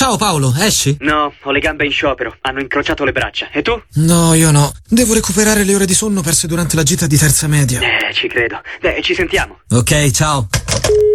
Ciao Paolo, esci? No, ho le gambe in sciopero, hanno incrociato le braccia. E tu? No, io no. Devo recuperare le ore di sonno perse durante la gita di terza media. Ci credo. Ci sentiamo. Ok, ciao.